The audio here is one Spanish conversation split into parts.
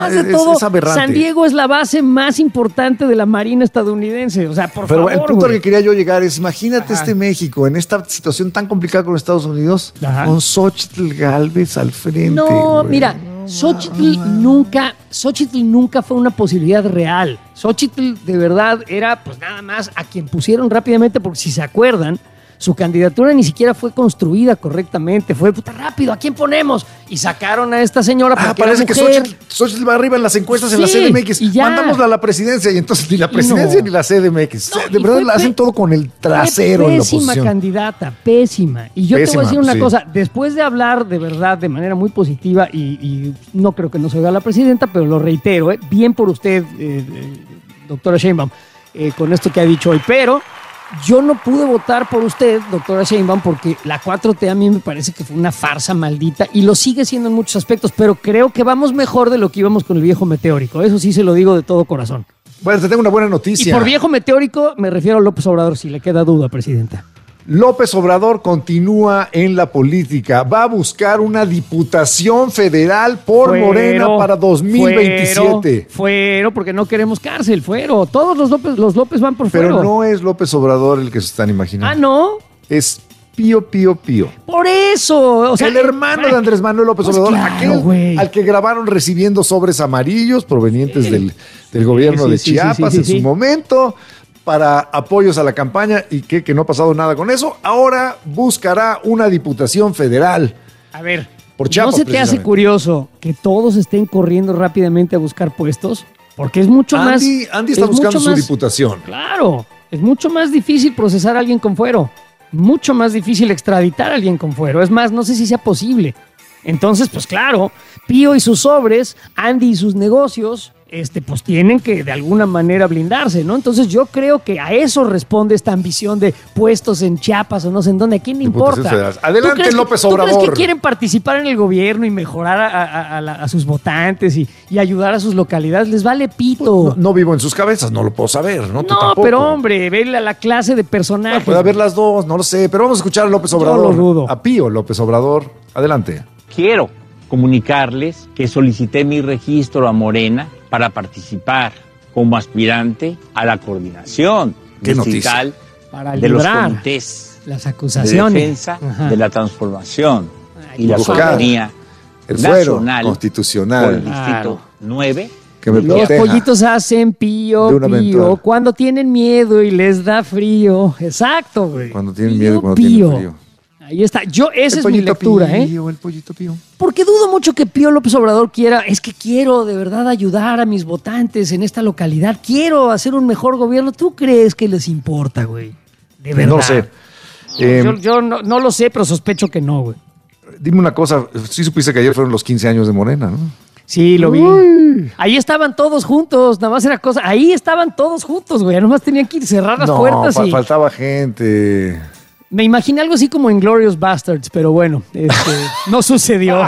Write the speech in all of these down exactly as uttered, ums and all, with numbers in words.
de todo, es, es San Diego es la base más importante de la Marina estadounidense. O sea, por Pero favor. Pero el punto güey. al que quería yo llegar es, imagínate Ajá. este México en esta situación tan complicada con Estados Unidos, Ajá. con Xóchitl Gálvez al frente. No, güey. mira, Xóchitl nunca, Xóchitl nunca fue una posibilidad real. Xóchitl de verdad era pues nada más a quien pusieron rápidamente, porque si se acuerdan, su candidatura ni siquiera fue construida correctamente. Fue puta rápido, ¿a quién ponemos? Y sacaron a esta señora porque Ah, parece que Xóchitl, Xóchitl va arriba en las encuestas sí, en la C D M X. Y ya. Mandámosla a la presidencia y entonces ni la presidencia no. ni la C D M X. No, de verdad la hacen todo con el trasero en la oposición. Pésima candidata, pésima. Y yo pésima, te voy a decir una sí. cosa. Después de hablar de verdad de manera muy positiva, y, y no creo que no se oiga la presidenta, pero lo reitero, ¿eh? Bien por usted, eh, eh, doctora Sheinbaum, eh, con esto que ha dicho hoy. Pero yo no pude votar por usted, doctora Sheinbaum, porque la cuatro T a mí me parece que fue una farsa maldita y lo sigue siendo en muchos aspectos, pero creo que vamos mejor de lo que íbamos con el viejo meteórico. Eso sí se lo digo de todo corazón. Bueno, te tengo una buena noticia. Y por viejo meteórico me refiero a López Obrador, si le queda duda, presidenta. López Obrador continúa en la política. Va a buscar una diputación federal por fuero, Morena para dos mil veintisiete. Fuero, fuero, porque no queremos cárcel, fuero. Todos los López, los López van por fuero. Pero no es López Obrador el que se están imaginando. Ah, ¿no? Es Pío Pío Pío. Por eso. O sea, el hermano de Andrés Manuel López pues Obrador, claro, aquel güey. al que grabaron recibiendo sobres amarillos provenientes sí. del, del gobierno sí, sí, de Chiapas sí, sí, sí, en sí. su momento, para apoyos a la campaña, y que, que no ha pasado nada con eso. Ahora buscará una diputación federal. A ver, por Chiapas, ¿no se te hace curioso que todos estén corriendo rápidamente a buscar puestos? Porque es mucho Andy, más... Andy está buscando su más, diputación. Claro, es mucho más difícil procesar a alguien con fuero. Mucho más difícil extraditar a alguien con fuero. Es más, no sé si sea posible. Entonces, pues claro, Pío y sus sobres, Andy y sus negocios, este, pues tienen que de alguna manera blindarse, ¿no? Entonces yo creo que a eso responde esta ambición de puestos en Chiapas o no sé en dónde. ¿A quién le importa? Adelante, López que, Obrador. ¿Tú crees que quieren participar en el gobierno y mejorar a, a, a, la, a sus votantes y, y ayudar a sus localidades? Les vale pito. No, no vivo en sus cabezas, no lo puedo saber, ¿no? Tú no, tampoco. Pero hombre, ve la, la clase de personajes. Bueno, puede haber las dos, no lo sé, pero vamos a escuchar a López Obrador. Yo lo dudo. A Pío López Obrador. Adelante. Quiero comunicarles que solicité mi registro a Morena para participar como aspirante a la coordinación distrital para de los comités las acusaciones de defensa Ajá. de la transformación Ay, y la soberanía el nacional constitucional por el distrito claro. nueve. Que me los proteja. pollitos hacen pío, pío, cuando tienen miedo y les da frío. Exacto, güey. Cuando tienen pío, miedo y cuando pío. tienen frío. Ahí está. Yo, esa el es mi lectura, pío, ¿eh? El pollito pío. Porque dudo mucho que Pío López Obrador quiera, es que quiero de verdad ayudar a mis votantes en esta localidad, quiero hacer un mejor gobierno. ¿Tú crees que les importa, güey? De verdad. No lo sé. Eh, yo yo no, no lo sé, pero sospecho que no, güey. Dime una cosa, sí supiste que ayer fueron los quince años de Morena, ¿no? Sí, lo vi. Uy. Ahí estaban todos juntos, nada más era cosa. Ahí estaban todos juntos, güey. Nada más tenían que ir cerrar las no, puertas fa- y. faltaba gente. Me imaginé algo así como Inglourious Bastards, pero bueno, este, no sucedió.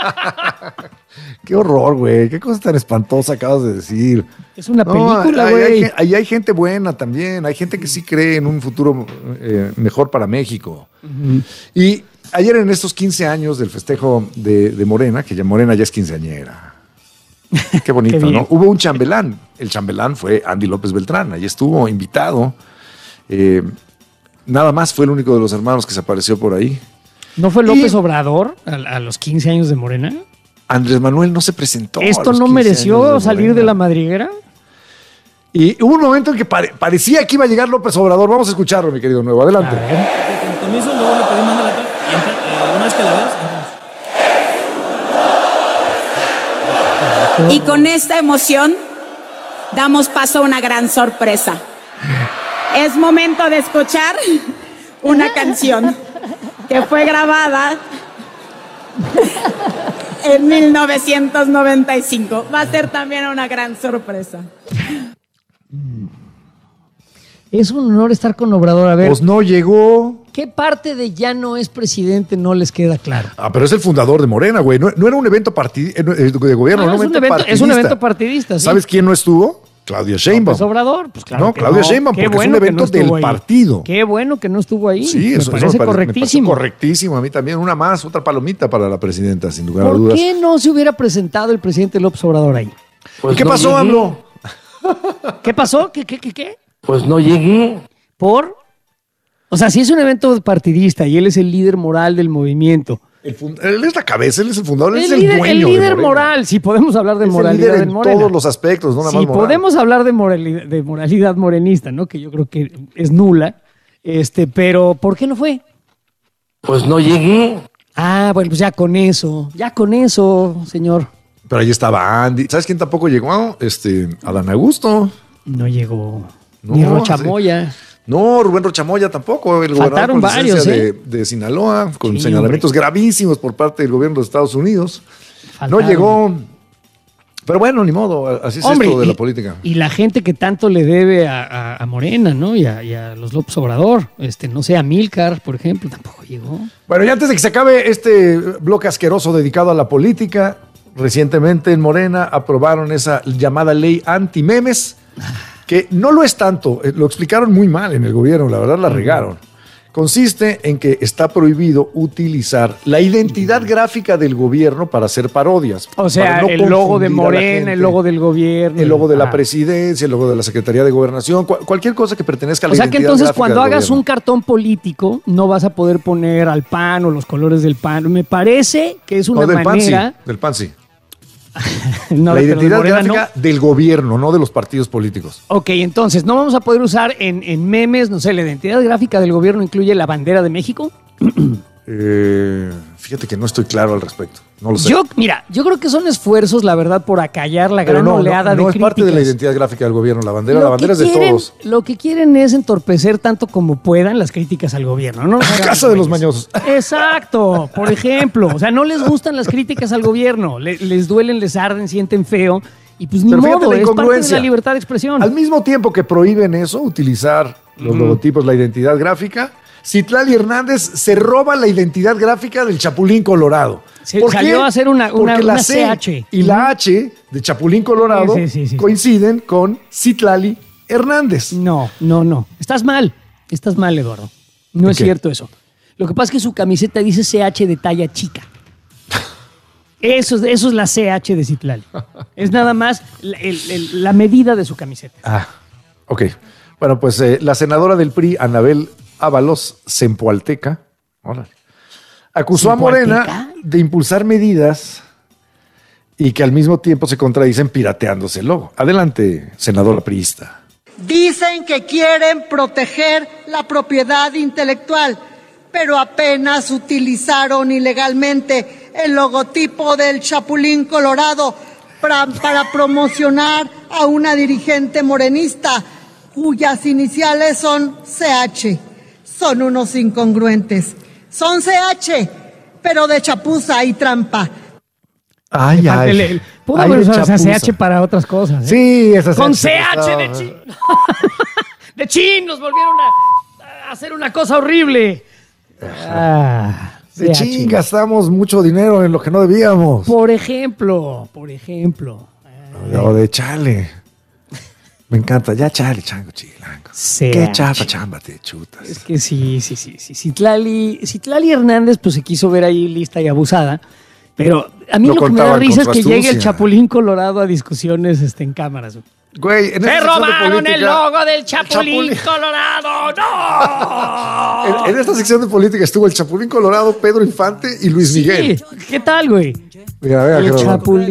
Qué horror, güey. Qué cosa tan espantosa acabas de decir. Es una No, película, ahí güey. hay, ahí hay gente buena también. Hay gente que sí cree en un futuro eh, mejor para México. Uh-huh. Y ayer en estos quince años del festejo de, de Morena, que ya Morena ya es quinceañera. Qué bonito, Qué ¿no? Hubo un chambelán. El chambelán fue Andy López Beltrán. Ahí estuvo invitado. Eh, nada más fue el único de los hermanos que se apareció por ahí. ¿No fue López y, Obrador a, a los quince años de Morena? Andrés Manuel no se presentó. ¿Esto no mereció de salir de la madriguera? Y hubo un momento en que pare, parecía que iba a llegar López Obrador. Vamos a escucharlo, mi querido Nuevo. Adelante. A ver. Con permiso, luego le pedimos la cara. Y entre, eh, una vez que la veas. Y con esta emoción damos paso a una gran sorpresa. Es momento de escuchar una canción que fue grabada en mil novecientos noventa y cinco. Va a ser también una gran sorpresa. Es un honor estar con Obrador. A ver, pues no llegó. ¿Qué parte de ya no es presidente no les queda claro? Ah, pero es el fundador de Morena, güey. No, no era un evento partid- de gobierno, no, no, es, un evento, es un evento partidista. ¿Sí? ¿Sabes quién no estuvo? Claudia Sheinbaum. López Obrador, pues claro. No, que Claudia no. Sheinbaum, Qué porque bueno es un que no evento estuvo del ahí. partido. Qué bueno que no estuvo ahí. Sí, me eso, parece eso me pare- correctísimo. Me parece correctísimo a mí también. Una más, otra palomita para la presidenta, sin lugar a ¿Por dudas. qué no se hubiera presentado el presidente López Obrador ahí? Pues ¿Y qué no pasó, llegué. AMLO? ¿Qué pasó? ¿Qué, qué, qué, qué? Pues no llegué. ¿Por? O sea, si es un evento partidista y él es el líder moral del movimiento. El fund- él es la cabeza, él es el fundador, él El es el líder, dueño el de líder Morena. moral, si podemos hablar de Es el moralidad líder en en Morena. todos los aspectos, no nada Si más moral. podemos hablar de moralidad, de moralidad morenista, ¿no? Que yo creo que es nula. Este, pero ¿por qué no fue? Pues no llegué. Ah, bueno, pues ya con eso, ya con eso, señor. Pero ahí estaba Andy. ¿Sabes quién tampoco llegó? Este, Adán Augusto. No llegó. No, Ni Rocha sí. Moya. No, Rubén Rochamoya tampoco, el Faltaron gobernador con varios, licencia ¿eh? de, de Sinaloa, con Sí, señalamientos gravísimos por parte del gobierno de Estados Unidos. Faltaron. No llegó. Pero bueno, ni modo, así es Hombre, esto de y, la política. Y la gente que tanto le debe a, a- a Morena, ¿no? Y a, y a los López Obrador. Este, no sé, a Milcar, por ejemplo, tampoco llegó. Bueno, y antes de que se acabe este bloque asqueroso dedicado a la política, recientemente en Morena aprobaron esa llamada ley anti-memes, que no lo es tanto, eh, lo explicaron muy mal en el gobierno, la verdad la regaron. Consiste en que está prohibido utilizar la identidad gráfica del gobierno para hacer parodias. O sea, para no el logo de confundir a la Morena, gente. el logo del gobierno. El logo de la Ah. presidencia, el logo de la Secretaría de Gobernación, cu- cualquier cosa que pertenezca a la O sea identidad que entonces gráfica cuando del hagas gobierno. un cartón político no vas a poder poner al P A N o los colores del P A N. Me parece que es una No, del manera... PAN sí, del PAN sí. No, la pero de identidad Morena no. gráfica del gobierno, no de los partidos políticos. Ok, entonces no vamos a poder usar en, en memes, no sé, la identidad gráfica del gobierno incluye la bandera de México. Eh, fíjate que no estoy claro al respecto. No lo sé. Yo, mira, yo creo que son esfuerzos, la verdad, por acallar la Pero gran no, no, oleada no de es parte de la críticas. identidad gráfica del gobierno. La bandera, Lo la bandera que es de quieren- todos. Lo que quieren es entorpecer tanto como puedan las críticas al gobierno. No nos hagamos Casa de los güeyes. mañosos. Exacto, por ejemplo. O sea, no les gustan las críticas al gobierno. Le- les duelen, les arden, sienten feo. Y pues ni Pero fíjate modo, la es parte de incongruencia. la libertad de expresión. Al mismo tiempo que prohíben eso, utilizar los logotipos, la identidad gráfica, Citlali Hernández se roba la identidad gráfica del Chapulín Colorado. Se ¿Por salió qué? a hacer una- una- Porque la una C C H. y la H de Chapulín Colorado Sí, sí, sí, sí. coinciden con Citlali Hernández. No, no, no. Estás mal. Estás mal, Eduardo. No ¿Por es qué? cierto eso. Lo que pasa es que su camiseta dice C H de talla chica. Eso, es- eso es la C H de Citlali. Es nada más la, el- el- la medida de su camiseta. Ah, ok. Bueno, pues eh, la senadora del P R I, Anabel Ábalos Zempoalteca, órale, acusó a Morena ¿Zempoalteca? de impulsar medidas y que al mismo tiempo se contradicen pirateándose el logo. Adelante, senadora priista. Dicen que quieren proteger la propiedad intelectual, pero apenas utilizaron ilegalmente el logotipo del Chapulín Colorado para, para promocionar a una dirigente morenista cuyas iniciales son C H. Son unos incongruentes. Son C H, pero de chapuza y trampa. Ay, El- el- Pudo haber usado esa C H para otras cosas. ¿eh? Sí, esa Con C C H. H de chin. De chin, nos volvieron a, a hacer una cosa horrible. Ah, De C H. ching, gastamos mucho dinero en lo que no debíamos. Por ejemplo, por ejemplo. O de chale. Me encanta. Ya chale, chango chilango. C Qué H. chapa chamba te chutas. Es que sí, sí, sí, sí. Citlali, Citlali Hernández, pues se quiso ver ahí lista y abusada. Pero a mí Lo lo, que me da contaban risa es con que su llegue el astucia. Chapulín Colorado a discusiones este, en cámaras. Güey, en ¡Se esta sección de robaron el política- logo del Chapulín, Chapulín. Colorado! ¡No! En, en esta sección de política estuvo el Chapulín Colorado, Pedro Infante y Luis Miguel. Sí, ¿qué tal, güey? Mira, mira, El Gerardo. Chapulín.